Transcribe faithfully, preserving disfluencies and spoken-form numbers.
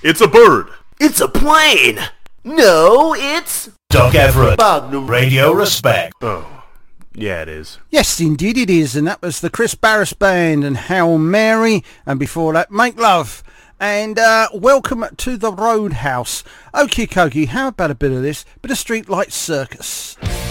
It's a bird. It's a plane. No, it's... Doc Everett. Magnum Radio Respect. Oh, yeah, it is. Yes, indeed it is, and that was the Chris Barris Band and Hail Mary, and before that, Make Love. And uh, welcome to the Roadhouse. Okie dokie, how about a bit of this? Bit of Streetlight Circus.